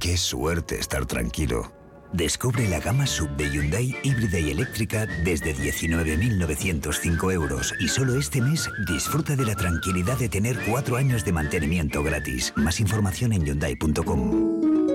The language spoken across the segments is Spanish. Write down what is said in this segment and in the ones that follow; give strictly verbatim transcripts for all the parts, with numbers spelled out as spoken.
Qué suerte estar tranquilo. Descubre la gama sub de Hyundai híbrida y eléctrica desde diecinueve mil novecientos cinco euros y solo este mes disfruta de la tranquilidad de tener cuatro años de mantenimiento gratis. Más información en hyundai punto com.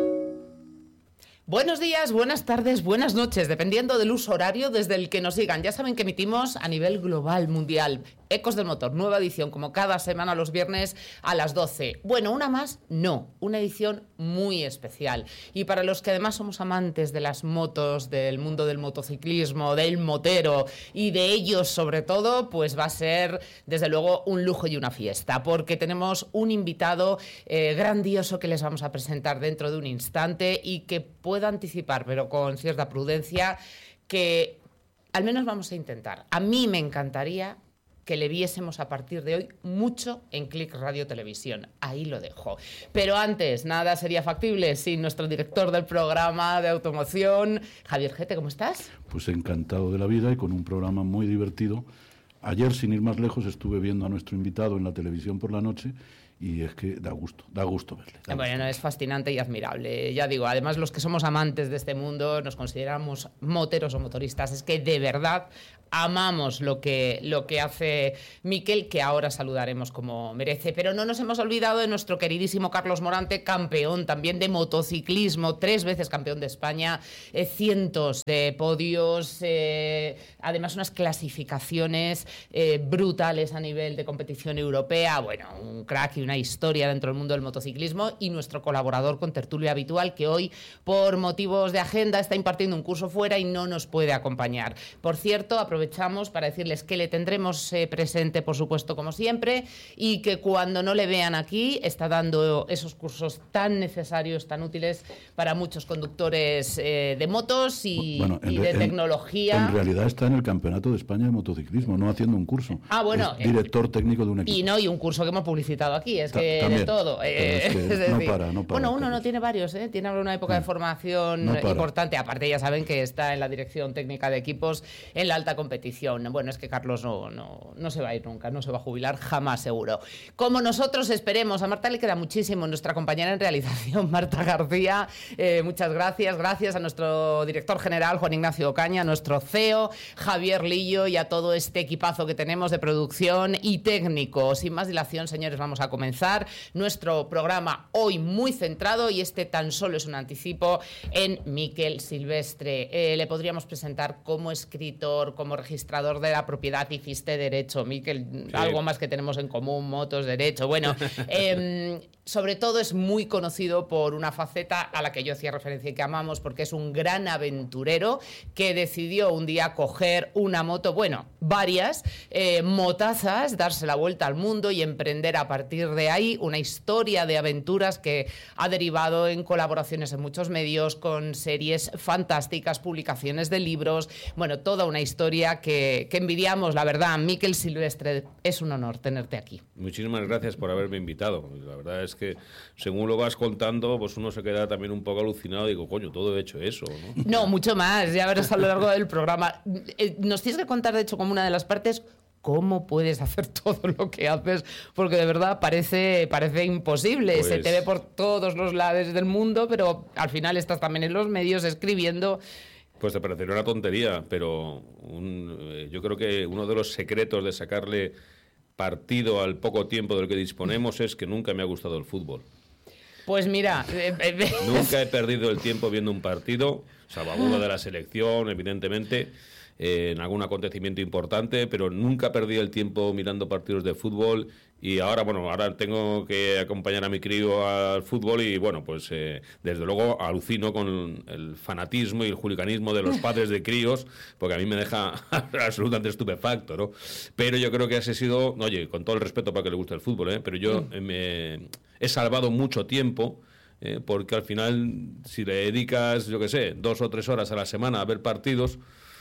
Buenos días, buenas tardes, buenas noches, dependiendo del uso horario desde el que nos sigan. Ya saben que emitimos a nivel global, mundial. Ecos del Motor, nueva edición, como cada semana los viernes a las doce. Bueno, una más, no, una edición muy especial. Y para los que además somos amantes de las motos, del mundo del motociclismo, del motero y de ellos sobre todo, pues va a ser desde luego un lujo y una fiesta, porque tenemos un invitado eh, grandioso que les vamos a presentar dentro de un instante y que puedo anticipar, pero con cierta prudencia, que al menos vamos a intentar. A mí me encantaría que le viésemos a partir de hoy mucho en Click Radio Televisión. Ahí lo dejo. Pero antes, nada sería factible sin nuestro director del programa de automoción, Javier Gete. ¿Cómo estás? Pues encantado de la vida y con un programa muy divertido. Ayer, sin ir más lejos, estuve viendo a nuestro invitado en la televisión por la noche y es que da gusto, da gusto verle. Da bueno, gusto. Es fascinante y admirable. Ya digo, además los que somos amantes de este mundo, nos consideramos moteros o motoristas, es que de verdad amamos lo que, lo que hace Miquel, que ahora saludaremos como merece. Pero no nos hemos olvidado de nuestro queridísimo Carlos Morante, campeón también de motociclismo, tres veces campeón de España, eh, cientos de podios, eh, además unas clasificaciones eh, brutales a nivel de competición europea. Bueno, un crack y una historia dentro del mundo del motociclismo, y nuestro colaborador con tertulia habitual, que hoy por motivos de agenda está impartiendo un curso fuera y no nos puede acompañar. Por cierto, aprovechamos para decirles que le tendremos eh, presente, por supuesto, como siempre, y que cuando no le vean aquí está dando esos cursos tan necesarios, tan útiles para muchos conductores eh, de motos y, bueno, y de en, tecnología. En realidad está en el Campeonato de España de Motociclismo, no haciendo un curso. Ah, bueno. Es director técnico de un equipo. Y no, y un curso que hemos publicitado aquí, es Ta- que también, de todo. Eh, es que es decir, no para, no para. bueno, uno no tiene varios, ¿eh? Tiene una época de formación No para. importante. Aparte, ya saben que está en la dirección técnica de equipos en la alta competición. Bueno, es que Carlos no, no, no se va a ir nunca, no se va a jubilar jamás, seguro. Como nosotros esperemos. A Marta le queda muchísimo, nuestra compañera en realización, Marta García. Eh, muchas gracias. Gracias a nuestro director general, Juan Ignacio Ocaña, a nuestro C E O, Javier Lillo, y a todo este equipazo que tenemos de producción y técnico. Sin más dilación, señores, vamos a comenzar nuestro programa hoy muy centrado, y este tan solo es un anticipo, en Miquel Silvestre. Eh, le podríamos presentar como escritor, como registrador de la propiedad. Hiciste derecho, Miquel, sí. Algo más que tenemos en común, motos, derecho. Bueno, eh, sobre todo es muy conocido por una faceta a la que yo hacía referencia y que amamos, porque es un gran aventurero que decidió un día coger una moto, bueno, varias eh, motazas, darse la vuelta al mundo y emprender a partir de ahí una historia de aventuras que ha derivado en colaboraciones en muchos medios, con series fantásticas, publicaciones de libros, bueno, toda una historia que, que envidiamos, la verdad. Miquel Silvestre, es un honor tenerte aquí. Muchísimas gracias por haberme invitado. La verdad es que según lo vas contando, pues uno se queda también un poco alucinado y digo, coño, todo he hecho eso, ¿no? No, mucho más, ya verás a lo largo del programa. Nos tienes que contar, de hecho, como una de las partes, cómo puedes hacer todo lo que haces, porque de verdad parece, parece imposible. Pues se te ve por todos los lados del mundo, pero al final estás también en los medios escribiendo. Pues te parecería una tontería, pero un, eh, yo creo que uno de los secretos de sacarle partido al poco tiempo del que disponemos es que nunca me ha gustado el fútbol. Pues mira... Eh, eh, nunca he perdido el tiempo viendo un partido, salvo alguno de la selección, evidentemente, eh, en algún acontecimiento importante, pero nunca perdí el tiempo mirando partidos de fútbol. Y ahora, bueno, ahora tengo que acompañar a mi crío al fútbol y, bueno, pues eh, desde luego alucino con el fanatismo y el juliganismo de los padres de críos, porque a mí me deja absolutamente estupefacto, ¿no? Pero yo creo que ese ha sido, oye, con todo el respeto para que le guste el fútbol, ¿eh? Pero yo eh, me he salvado mucho tiempo, eh, porque al final, si le dedicas, yo qué sé, dos o tres horas a la semana a ver partidos,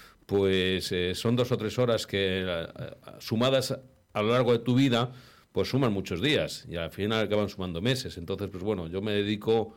pues eh, son dos o tres horas que, eh, sumadas a lo largo de tu vida, pues suman muchos días y al final acaban sumando meses. Entonces, pues bueno, yo me dedico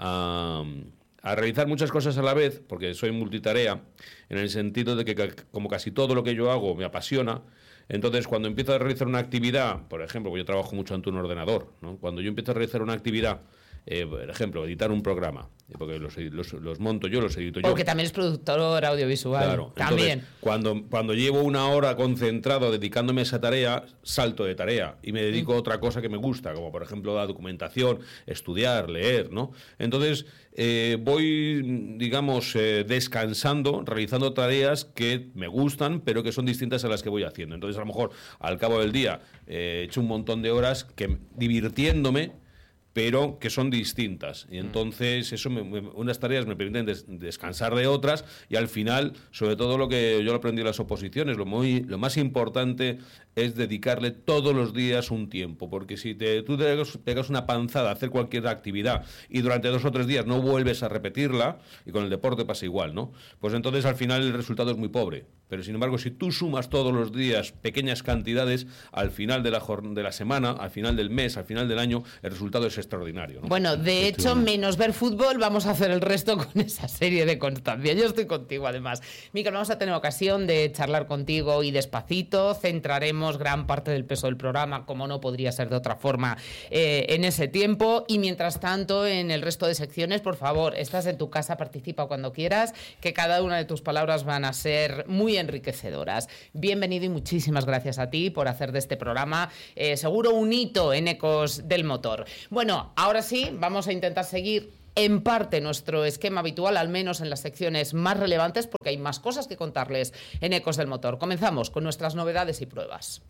a, a realizar muchas cosas a la vez, porque soy multitarea, en el sentido de que como casi todo lo que yo hago me apasiona. Entonces, cuando empiezo a realizar una actividad, por ejemplo, yo trabajo mucho ante un ordenador, ¿no? Cuando yo empiezo a realizar una actividad, eh, por ejemplo, editar un programa, porque los, los, los monto yo, los edito yo. Porque también es productor audiovisual. Claro, también. Entonces, cuando, cuando llevo una hora concentrado dedicándome a esa tarea, salto de tarea y me dedico mm. a otra cosa que me gusta, como por ejemplo la documentación, estudiar, leer, ¿no? Entonces, eh, voy, digamos, eh, descansando, realizando tareas que me gustan, pero que son distintas a las que voy haciendo. Entonces, a lo mejor, al cabo del día, eh, he hecho un montón de horas que divirtiéndome, pero que son distintas. Y entonces eso me, me, unas tareas me permiten des, descansar de otras, y al final, sobre todo lo que yo lo aprendí en las oposiciones, lo, muy, lo más importante es dedicarle todos los días un tiempo, porque si te, tú te pegas una panzada a hacer cualquier actividad y durante dos o tres días no vuelves a repetirla, y con el deporte pasa igual, ¿no? Pues entonces al final el resultado es muy pobre. Pero sin embargo, si tú sumas todos los días pequeñas cantidades, al final de la, de la semana, al final del mes, al final del año, el resultado es extraordinario, ¿no? Bueno, de hecho, menos ver fútbol, vamos a hacer el resto con esa serie de constancia. Yo estoy contigo, además. Mikel, vamos a tener ocasión de charlar contigo y despacito. Centraremos gran parte del peso del programa, como no podría ser de otra forma, eh, en ese tiempo. Y mientras tanto, en el resto de secciones, por favor, estás en tu casa, participa cuando quieras, que cada una de tus palabras van a ser muy enriquecedoras. Bienvenido y muchísimas gracias a ti por hacer de este programa eh, seguro un hito en Ecos del Motor. Bueno, ahora sí, vamos a intentar seguir en parte nuestro esquema habitual, al menos en las secciones más relevantes, porque hay más cosas que contarles en Ecos del Motor. Comenzamos con nuestras novedades y pruebas.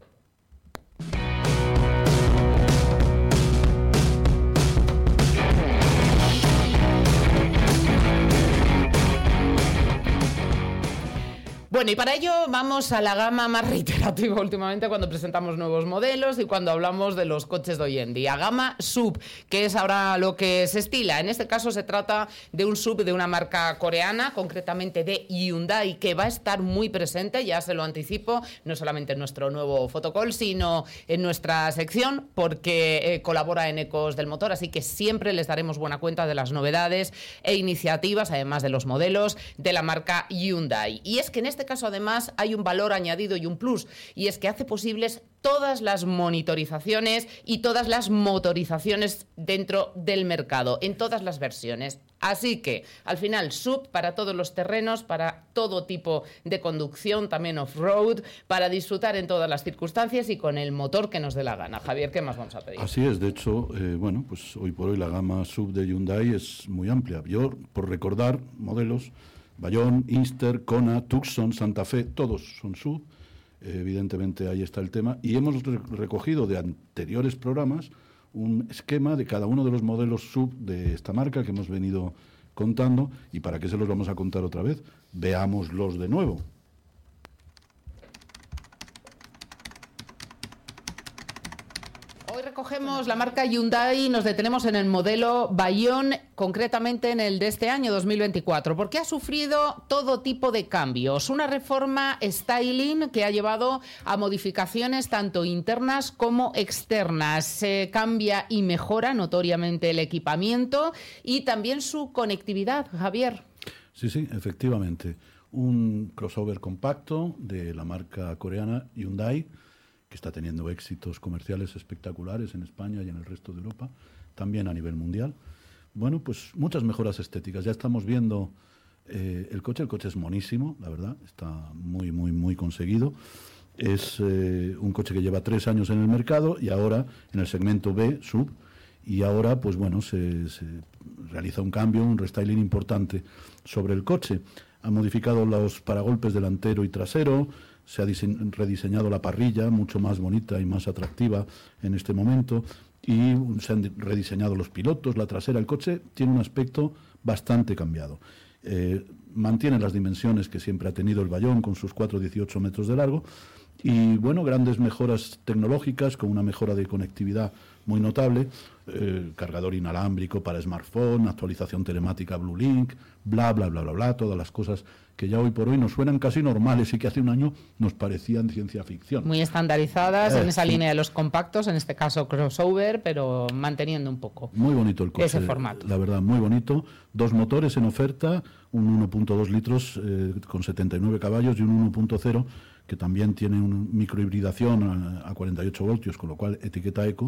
Bueno, y para ello vamos a la gama más reiterativa últimamente cuando presentamos nuevos modelos y cuando hablamos de los coches de hoy en día. Gama S U V, que es ahora lo que se estila. En este caso se trata de un S U V de una marca coreana, concretamente de Hyundai, que va a estar muy presente, ya se lo anticipo, no solamente en nuestro nuevo fotocall, sino en nuestra sección, porque eh, colabora en Ecos del Motor, así que siempre les daremos buena cuenta de las novedades e iniciativas, además de los modelos de la marca Hyundai. Y es que en este caso, además, hay un valor añadido y un plus, y es que hace posibles todas las monitorizaciones y todas las motorizaciones dentro del mercado, en todas las versiones. Así que, al final, S U V para todos los terrenos, para todo tipo de conducción, también off-road, para disfrutar en todas las circunstancias y con el motor que nos dé la gana. Javier, ¿qué más vamos a pedir? Así es, de hecho, eh, bueno, pues hoy por hoy la gama S U V de Hyundai es muy amplia. Yo, por recordar modelos, Bayón, Inster, Kona, Tucson, Santa Fe, todos son S U V. Eh, evidentemente ahí está el tema. Y hemos re- recogido de anteriores programas un esquema de cada uno de los modelos S U V de esta marca que hemos venido contando. ¿Y para qué se los vamos a contar otra vez? Veámoslos de nuevo. Hoy recogemos la marca Hyundai y nos detenemos en el modelo Bayón, concretamente en el de este año dos mil veinticuatro, porque ha sufrido todo tipo de cambios. Una reforma styling que ha llevado a modificaciones tanto internas como externas. Se cambia y mejora notoriamente el equipamiento y también su conectividad, Javier. Sí, sí, efectivamente. Un crossover compacto de la marca coreana Hyundai, que está teniendo éxitos comerciales espectaculares en España y en el resto de Europa, también a nivel mundial. Bueno, pues muchas mejoras estéticas. Ya estamos viendo eh, el coche. El coche es monísimo, la verdad. Está muy, muy, muy conseguido. Es eh, un coche que lleva tres años en el mercado y ahora en el segmento B, S U V. Y ahora, pues bueno, se, se realiza un cambio, un restyling importante sobre el coche. Ha modificado los paragolpes delantero y trasero. Se ha dise- rediseñado la parrilla, mucho más bonita y más atractiva en este momento, y se han rediseñado los pilotos, la trasera. El coche tiene un aspecto bastante cambiado. Eh, mantiene las dimensiones que siempre ha tenido el Bayón, con sus cuatro coma dieciocho metros de largo, y bueno, grandes mejoras tecnológicas con una mejora de conectividad muy notable, eh, cargador inalámbrico para smartphone, actualización telemática Bluelink, bla, bla, bla, bla, bla, todas las cosas que ya hoy por hoy nos suenan casi normales y que hace un año nos parecían ciencia ficción. Muy estandarizadas eh, en esa sí. línea de los compactos, en este caso crossover, pero manteniendo un poco Muy bonito el coche, ese formato. La verdad, muy bonito. Dos motores en oferta, un uno punto dos litros eh, con setenta y nueve caballos y un uno punto cero que también tiene una microhibridación a, a cuarenta y ocho voltios, con lo cual etiqueta eco,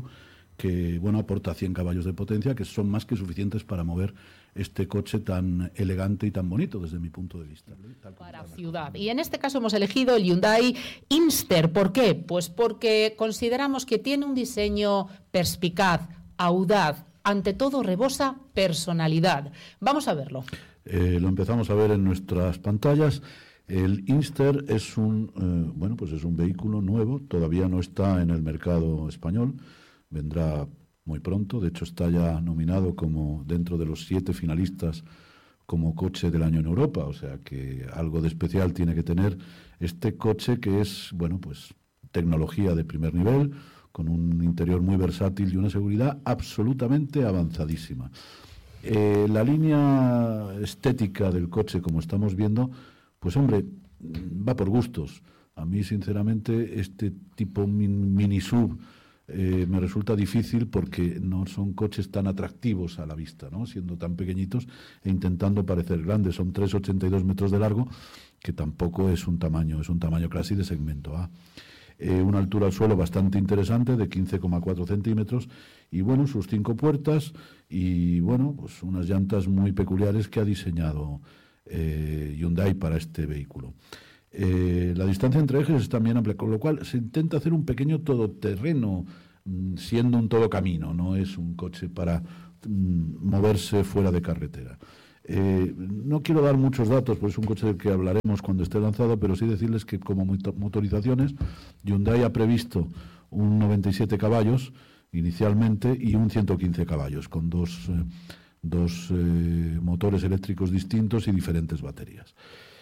que bueno, aporta cien caballos de potencia, que son más que suficientes para mover este coche tan elegante y tan bonito desde mi punto de vista. Para ciudad. Y en este caso hemos elegido el Hyundai Inster. ¿Por qué? Pues porque consideramos que tiene un diseño perspicaz, audaz, ante todo rebosa personalidad. Vamos a verlo. Eh, lo empezamos a ver en nuestras pantallas. El Inster es un eh, bueno, pues es un vehículo nuevo, todavía no está en el mercado español, vendrá muy pronto. De hecho, está ya nominado como dentro de los siete finalistas como coche del año en Europa, o sea que algo de especial tiene que tener este coche, que es, bueno, pues tecnología de primer nivel, con un interior muy versátil y una seguridad absolutamente avanzadísima. Eh, la línea estética del coche, como estamos viendo, pues hombre, va por gustos. A mí, sinceramente, este tipo min, mini sub eh, me resulta difícil porque no son coches tan atractivos a la vista, ¿no? Siendo tan pequeñitos e intentando parecer grandes. Son tres coma ochenta y dos metros de largo, que tampoco es un tamaño, es un tamaño casi de segmento A. Eh, una altura al suelo bastante interesante, de quince coma cuatro centímetros, y bueno, sus cinco puertas y bueno, pues unas llantas muy peculiares que ha diseñado eh, Hyundai para este vehículo. Eh, la distancia entre ejes es también amplia, con lo cual se intenta hacer un pequeño todoterreno, mmm, siendo un todo camino, no es un coche para mmm, moverse fuera de carretera. Eh, no quiero dar muchos datos, pues es un coche del que hablaremos cuando esté lanzado, pero sí decirles que como motorizaciones, Hyundai ha previsto un noventa y siete caballos inicialmente y un ciento quince caballos, con dos, eh, dos eh, motores eléctricos distintos y diferentes baterías.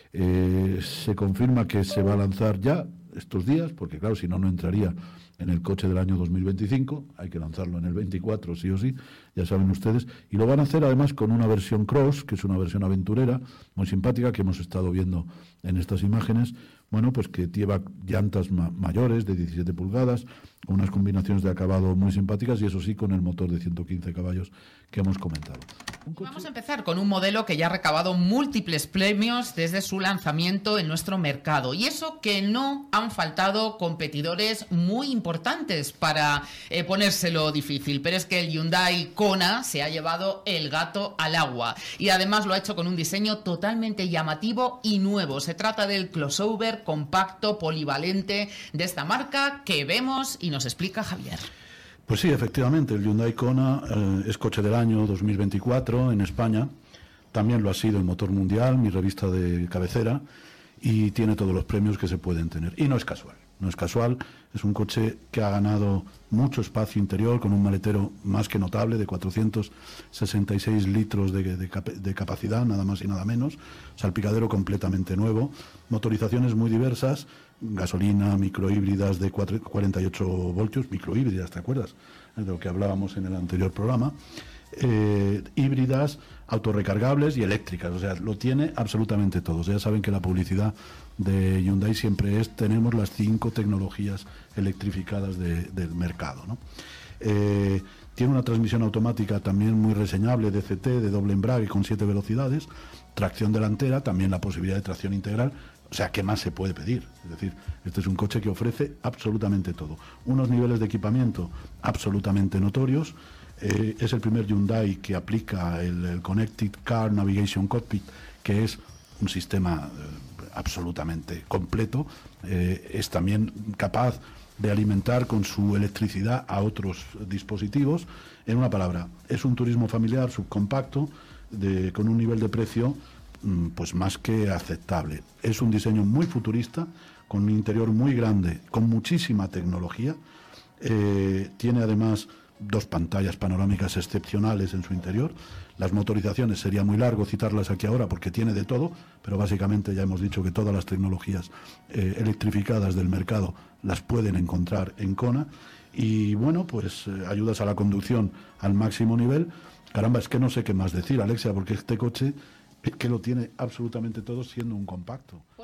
Eh, se confirma que se va a lanzar ya estos días, porque claro, si no, no entraría en el coche del año dos mil veinticinco, hay que lanzarlo en el veinticuatro sí o sí, ya saben ustedes, y lo van a hacer además con una versión Cross, que es una versión aventurera, muy simpática, que hemos estado viendo en estas imágenes, bueno, pues que lleva llantas ma- mayores de diecisiete pulgadas, unas combinaciones de acabado muy simpáticas, y eso sí, con el motor de ciento quince caballos que hemos comentado. Vamos a empezar con un modelo que ya ha recabado múltiples premios desde su lanzamiento en nuestro mercado. Y eso que no han faltado competidores muy importantes para eh, ponérselo difícil. Pero es que el Hyundai Kona se ha llevado el gato al agua. Y además lo ha hecho con un diseño totalmente llamativo y nuevo. Se trata del crossover compacto polivalente de esta marca que vemos y nos explica Javier. Pues sí, efectivamente, el Hyundai Kona eh, es coche del año dos mil veinticuatro en España. También lo ha sido el Motor Mundial, mi revista de cabecera, y tiene todos los premios que se pueden tener. Y no es casual, no es casual. Es un coche que ha ganado mucho espacio interior, con un maletero más que notable de cuatrocientos sesenta y seis litros de, de, de capacidad, nada más y nada menos. Salpicadero completamente nuevo, motorizaciones muy diversas, gasolina, microhíbridas de cuarenta y ocho voltios, microhíbridas, ¿te acuerdas? De lo que hablábamos en el anterior programa. Eh, híbridas, autorrecargables y eléctricas, o sea, lo tiene absolutamente todo. O sea, ya saben que la publicidad de Hyundai siempre es: tenemos las cinco tecnologías electrificadas de, del mercado, ¿no? Eh, tiene una transmisión automática también muy reseñable, D C T, de doble embrague con siete velocidades, tracción delantera, también la posibilidad de tracción integral. O sea, ¿qué más se puede pedir? Es decir, este es un coche que ofrece absolutamente todo. Unos niveles de equipamiento absolutamente notorios. Eh, es el primer Hyundai que aplica el, el Connected Car Navigation Cockpit, que es un sistema eh, absolutamente completo. Eh, es también capaz de alimentar con su electricidad a otros dispositivos. En una palabra, es un turismo familiar subcompacto de, con un nivel de precio pues más que aceptable. Es un diseño muy futurista, con un interior muy grande, con muchísima tecnología. Eh, tiene además dos pantallas panorámicas excepcionales en su interior. Las motorizaciones, sería muy largo citarlas aquí ahora porque tiene de todo, pero básicamente ya hemos dicho que todas las tecnologías eh, electrificadas del mercado las pueden encontrar en Kona. Y bueno, pues eh, ayudas a la conducción al máximo nivel. Caramba, es que no sé qué más decir, Alexia, porque este coche es que lo tiene absolutamente todo siendo un compacto. Pues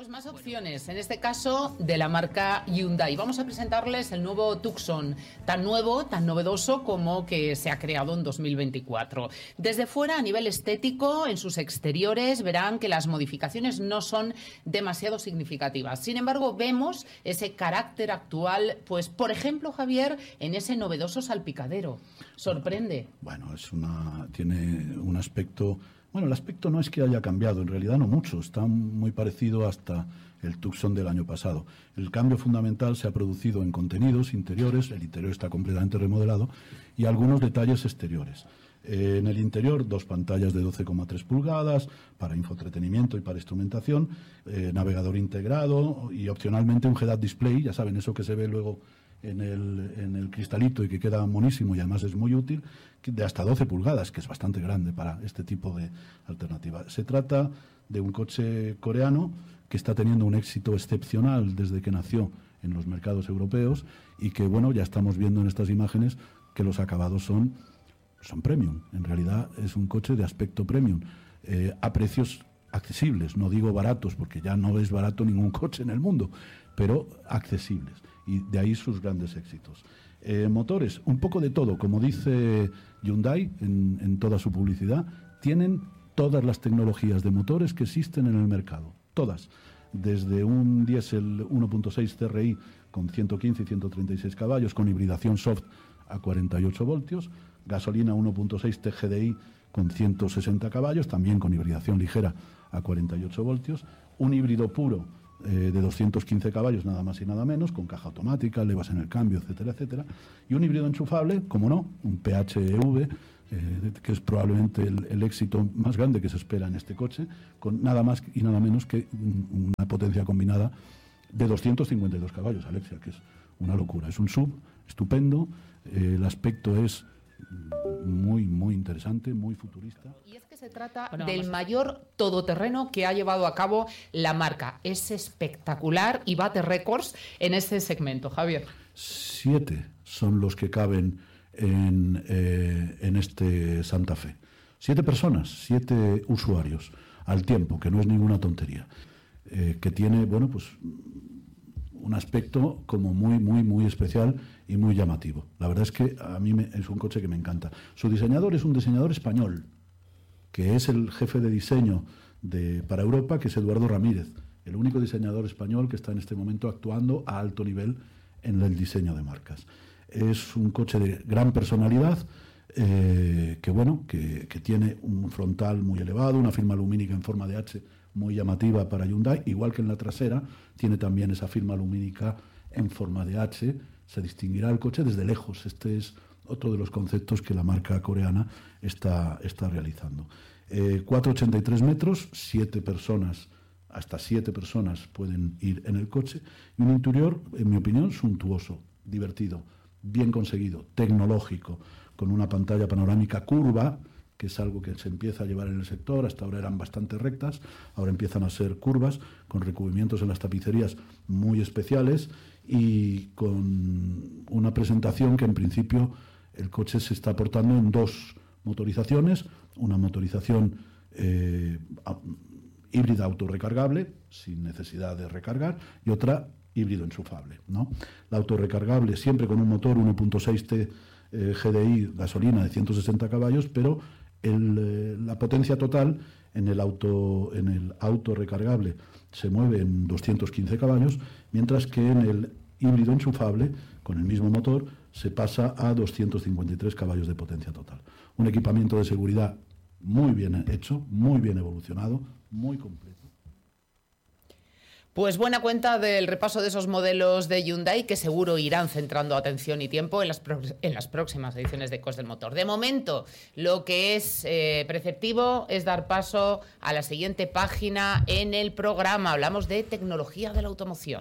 Tenemos más opciones, en este caso de la marca Hyundai. Vamos a presentarles el nuevo Tucson, tan nuevo, tan novedoso como que se ha creado en dos mil veinticuatro. Desde fuera, a nivel estético, en sus exteriores, verán que las modificaciones no son demasiado significativas. Sin embargo, vemos ese carácter actual, pues, por ejemplo, Javier, en ese novedoso salpicadero. Sorprende. Bueno, es una, tiene un aspecto... Bueno, el aspecto no es que haya cambiado, en realidad no mucho, está muy parecido hasta el Tucson del año pasado. El cambio fundamental se ha producido en contenidos interiores, el interior está completamente remodelado, y algunos detalles exteriores. Eh, en el interior, dos pantallas de doce coma tres pulgadas para infoentretenimiento y para instrumentación, eh, navegador integrado y opcionalmente un Head Up Display, ya saben, eso que se ve luego en el, en el cristalito y que queda monísimo y además es muy útil, de hasta doce pulgadas, que es bastante grande para este tipo de alternativa. Se trata de un coche coreano que está teniendo un éxito excepcional desde que nació en los mercados europeos y que, bueno, ya estamos viendo en estas imágenes que los acabados son, son premium. En realidad es un coche de aspecto premium, eh, a precios accesibles, no digo baratos, porque ya no es barato ningún coche en el mundo, pero accesibles. Y de ahí sus grandes éxitos. Eh, motores, un poco de todo, como dice Hyundai en, en toda su publicidad, tienen todas las tecnologías de motores que existen en el mercado, todas, desde un diésel uno punto seis C R I con ciento quince y ciento treinta y seis caballos, con hibridación soft a cuarenta y ocho voltios, gasolina uno punto seis T G D I con ciento sesenta caballos, también con hibridación ligera a cuarenta y ocho voltios, un híbrido puro Eh, de doscientos quince caballos, nada más y nada menos, con caja automática, levas en el cambio, etcétera, etcétera, y un híbrido enchufable, como no, un P H E V, eh, que es probablemente el, el éxito más grande que se espera en este coche, con nada más y nada menos que una potencia combinada de doscientos cincuenta y dos caballos, Alexia, que es una locura. Es un sub estupendo, eh, el aspecto es muy, muy interesante, muy futurista. Y es que se trata bueno, del mayor todoterreno que ha llevado a cabo la marca. Es espectacular y bate récords en ese segmento, Javier. Siete son los que caben en, eh, en este Santa Fe. Siete personas, siete usuarios al tiempo, que no es ninguna tontería. Eh, que tiene, bueno, pues un aspecto como muy, muy, muy especial y muy llamativo. La verdad es que a mí me, es un coche que me encanta. Su diseñador es un diseñador español, que es el jefe de diseño de, para Europa, que es Eduardo Ramírez, el único diseñador español que está en este momento actuando a alto nivel en el diseño de marcas. Es un coche de gran personalidad, eh, que, bueno, que, que tiene un frontal muy elevado, una firma lumínica en forma de H muy llamativa para Hyundai, igual que en la trasera, tiene también esa firma lumínica en forma de H, se distinguirá el coche desde lejos. Este es otro de los conceptos que la marca coreana está, está realizando. Eh, cuatro coma ochenta y tres metros, siete personas, hasta siete personas pueden ir en el coche, y un interior, en mi opinión, suntuoso, divertido, bien conseguido, tecnológico, con una pantalla panorámica curva, que es algo que se empieza a llevar en el sector. Hasta ahora eran bastante rectas, ahora empiezan a ser curvas, con recubrimientos en las tapicerías muy especiales y con una presentación que en principio el coche se está aportando en dos motorizaciones, una motorización eh, híbrida autorrecargable, sin necesidad de recargar, y otra híbrido enchufable, ¿no? La autorrecargable siempre con un motor uno punto seis T eh, G D I gasolina de ciento sesenta caballos, pero el, eh, la potencia total en el auto en el auto recargable se mueve en doscientos quince caballos, mientras que en el híbrido enchufable, con el mismo motor, se pasa a doscientos cincuenta y tres caballos de potencia total. Un equipamiento de seguridad muy bien hecho, muy bien evolucionado, muy completo. Pues buena cuenta del repaso de esos modelos de Hyundai que seguro irán centrando atención y tiempo en las, pro en las próximas ediciones de Ecos del Motor. De momento, lo que es eh, preceptivo es dar paso a la siguiente página en el programa. Hablamos de tecnología de la automoción.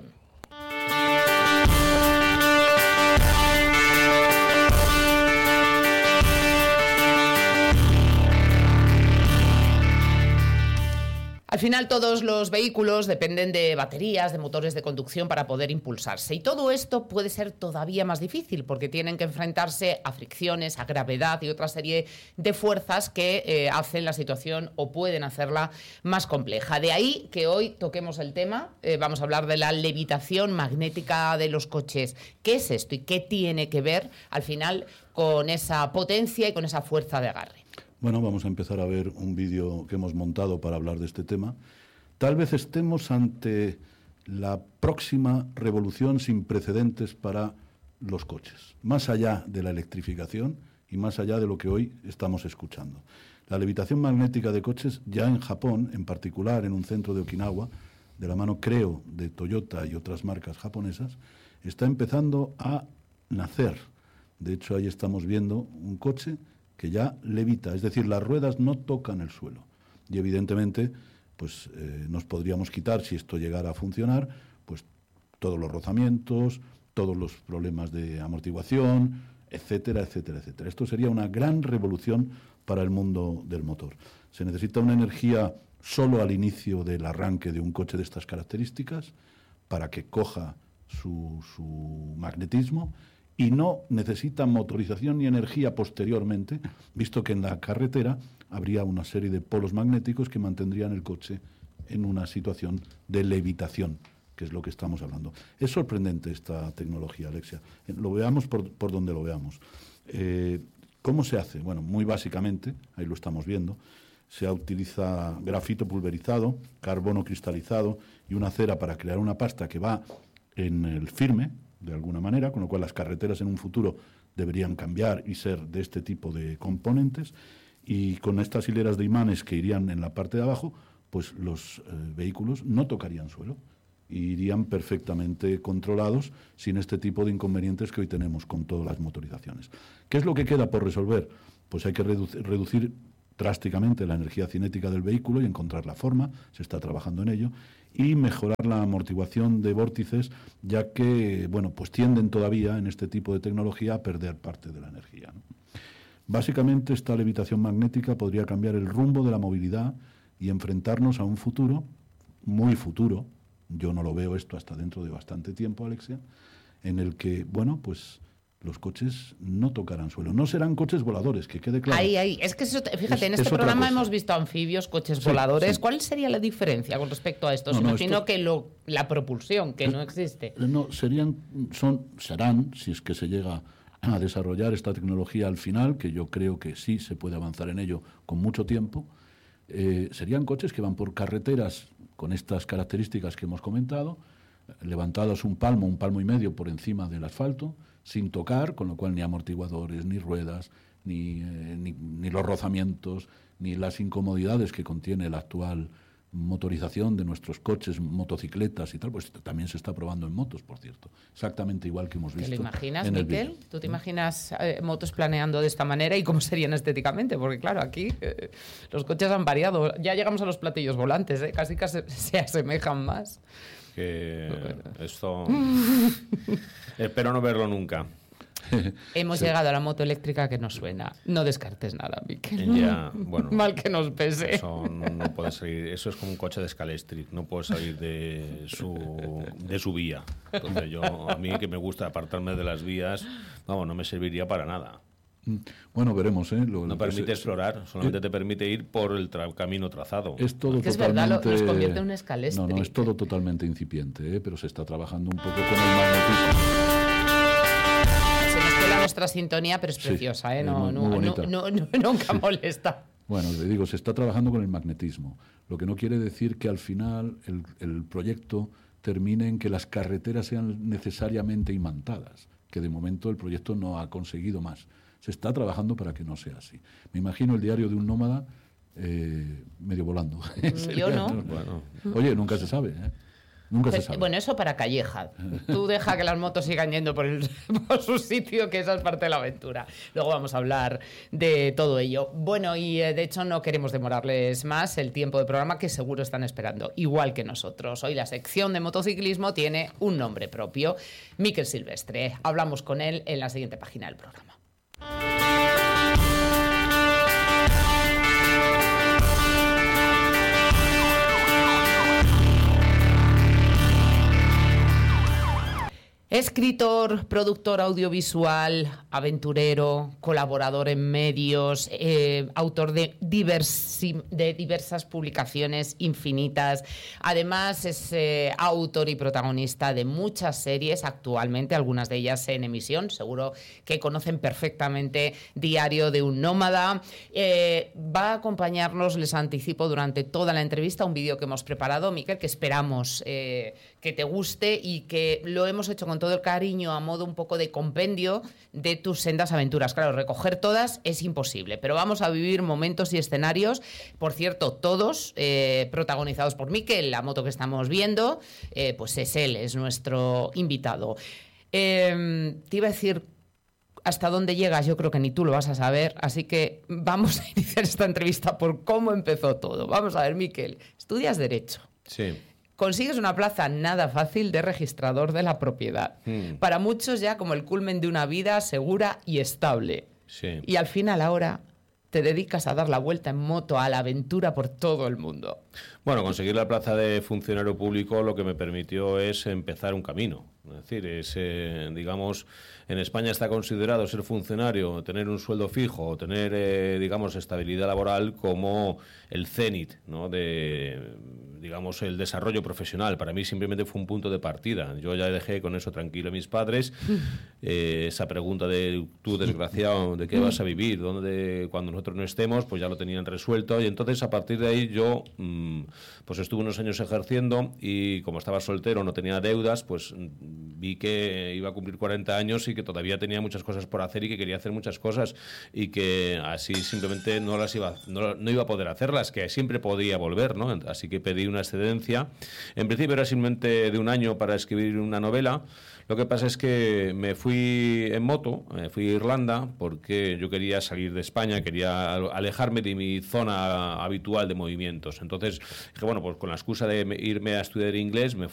Al final todos los vehículos dependen de baterías, de motores de conducción para poder impulsarse. Y todo esto puede ser todavía más difícil porque tienen que enfrentarse a fricciones, a gravedad y otra serie de fuerzas que eh, hacen la situación o pueden hacerla más compleja. De ahí que hoy toquemos el tema. Eh, vamos a hablar de la levitación magnética de los coches. ¿Qué es esto y qué tiene que ver al final con esa potencia y con esa fuerza de agarre? Bueno, vamos a empezar a ver un vídeo que hemos montado para hablar de este tema. Tal vez estemos ante la próxima revolución sin precedentes para los coches, más allá de la electrificación y más allá de lo que hoy estamos escuchando. La levitación magnética de coches, ya en Japón, en particular en un centro de Okinawa, de la mano, creo, de Toyota y otras marcas japonesas, está empezando a nacer. De hecho, ahí estamos viendo un coche que ya levita, es decir, las ruedas no tocan el suelo. Y evidentemente, pues eh, nos podríamos quitar, si esto llegara a funcionar, pues todos los rozamientos, todos los problemas de amortiguación, etcétera, etcétera, etcétera. Esto sería una gran revolución para el mundo del motor. Se necesita una energía solo al inicio del arranque de un coche de estas características para que coja su, su magnetismo, y no necesita motorización ni energía posteriormente, visto que en la carretera habría una serie de polos magnéticos que mantendrían el coche en una situación de levitación, que es lo que estamos hablando. Es sorprendente esta tecnología, Alexia. Lo veamos por, por donde lo veamos. Eh, ¿Cómo se hace? Bueno, muy básicamente, ahí lo estamos viendo, se utiliza grafito pulverizado, carbono cristalizado y una cera para crear una pasta que va en el firme, de alguna manera, con lo cual las carreteras en un futuro deberían cambiar y ser de este tipo de componentes, y con estas hileras de imanes que irían en la parte de abajo, pues los eh, vehículos no tocarían suelo, e irían perfectamente controlados sin este tipo de inconvenientes que hoy tenemos con todas las motorizaciones. ¿Qué es lo que queda por resolver? Pues hay que reducir, reducir drásticamente la energía cinética del vehículo y encontrar la forma, se está trabajando en ello, y mejorar la amortiguación de vórtices, ya que, bueno, pues tienden todavía en este tipo de tecnología a perder parte de la energía, ¿no? Básicamente, esta levitación magnética podría cambiar el rumbo de la movilidad y enfrentarnos a un futuro, muy futuro, yo no lo veo esto hasta dentro de bastante tiempo, Alexia, en el que, bueno, pues los coches no tocarán suelo. No serán coches voladores, que quede claro. Ahí, ahí. Es que, eso, fíjate, es, en este programa hemos visto anfibios, coches sí, voladores. Sí. ¿Cuál sería la diferencia con respecto a esto? No, no, imagino esto, que lo, la propulsión, que no existe. No, serían, son, serán, si es que se llega a desarrollar esta tecnología al final, que yo creo que sí se puede avanzar en ello con mucho tiempo, eh, serían coches que van por carreteras con estas características que hemos comentado, levantados un palmo, un palmo y medio por encima del asfalto, sin tocar, con lo cual ni amortiguadores, ni ruedas, ni, eh, ni, ni los rozamientos, ni las incomodidades que contiene la actual motorización de nuestros coches, motocicletas y tal, pues también se está probando en motos, por cierto. Exactamente igual que hemos visto. ¿Te lo imaginas, en el Miquel? vídeo. ¿Tú te imaginas eh, motos planeando de esta manera y cómo serían estéticamente? Porque claro, aquí eh, los coches han variado. Ya llegamos a los platillos volantes, ¿eh? Casi casi se asemejan más. Que esto espero no verlo nunca. Hemos sí. llegado a la moto eléctrica que nos suena. No descartes nada, Miquel. Ya, bueno, mal que nos pese. Eso no, no puede salir. Eso es como un coche de Scalestri. No puede salir de su de su vía. Entonces yo, a mí que me gusta apartarme de las vías, vamos, no me serviría para nada. Bueno, veremos, ¿eh? Lo, no permite es, explorar, solamente eh, te permite ir por el tra camino trazado. Es todo que totalmente, es verdad, lo, nos convierte en un Scalestri. No, no, es todo totalmente incipiente, ¿eh? Pero se está trabajando un poco con el magnetismo. Se nos cuela nuestra sintonía, pero es preciosa, sí, ¿eh? No, muy, muy no, no, no, nunca molesta. Bueno, le digo, se está trabajando con el magnetismo, lo que no quiere decir que al final el, el proyecto termine en que las carreteras sean necesariamente imantadas, que de momento el proyecto no ha conseguido más. Se está trabajando para que no sea así. Me imagino el diario de un nómada eh, medio volando. Yo no. Bueno, oye, nunca se sabe, ¿eh? Nunca Pero, se sabe. Bueno, eso para Calleja. Tú deja que las motos sigan yendo por, el, por su sitio, que esa es parte de la aventura. Luego vamos a hablar de todo ello. Bueno, y eh, de hecho no queremos demorarles más el tiempo de programa que seguro están esperando, igual que nosotros. Hoy la sección de motociclismo tiene un nombre propio, Miquel Silvestre. Hablamos con él en la siguiente página del programa. Escritor, productor audiovisual, aventurero, colaborador en medios, eh, autor de, diversi, de diversas publicaciones infinitas. Además es eh, autor y protagonista de muchas series actualmente, algunas de ellas en emisión. Seguro que conocen perfectamente Diario de un nómada. Eh, va a acompañarnos, les anticipo, durante toda la entrevista un vídeo que hemos preparado, Miquel, que esperamos eh, que te guste y que lo hemos hecho con todo el cariño a modo un poco de compendio de tus sendas aventuras. Claro, recoger todas es imposible, pero vamos a vivir momentos y escenarios, por cierto, todos eh, protagonizados por Miquel. La moto que estamos viendo, eh, pues es él, es nuestro invitado. Eh, te iba a decir hasta dónde llegas, yo creo que ni tú lo vas a saber, así que vamos a iniciar esta entrevista por cómo empezó todo. Vamos a ver, Miquel, estudias Derecho. Sí. Consigues una plaza nada fácil de registrador de la propiedad. Hmm. Para muchos ya como el culmen de una vida segura y estable. Sí. Y al final ahora te dedicas a dar la vuelta en moto a la aventura por todo el mundo. Bueno, conseguir la plaza de funcionario público lo que me permitió es empezar un camino. Es decir, es, eh, digamos, en España está considerado ser funcionario, tener un sueldo fijo, tener, eh, digamos, estabilidad laboral como el cénit, ¿no?, de, digamos, el desarrollo profesional. Para mí simplemente fue un punto de partida. Yo ya dejé con eso tranquilo a mis padres. Eh, esa pregunta de tú, desgraciado, ¿de qué vas a vivir? ¿Dónde, cuando nosotros no estemos? Pues ya lo tenían resuelto. Y entonces, a partir de ahí, yo mmm, pues estuve unos años ejerciendo y como estaba soltero, no tenía deudas, pues vi que iba a cumplir cuarenta años y que todavía tenía muchas cosas por hacer y que quería hacer muchas cosas y que así simplemente no las iba, no, no iba a poder hacerlas, que siempre podía volver, ¿no? Así que pedí una excedencia. En principio era simplemente de un año para escribir una novela. Lo que pasa es que me fui en moto, me fui a Irlanda porque yo quería salir de España, quería alejarme de mi zona habitual de movimientos. Entonces dije, bueno, pues con la excusa de irme a estudiar inglés me,